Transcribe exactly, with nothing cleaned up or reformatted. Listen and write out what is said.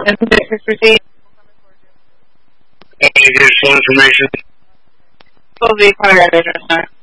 And please proceed. Any additional information? Will be required, sir.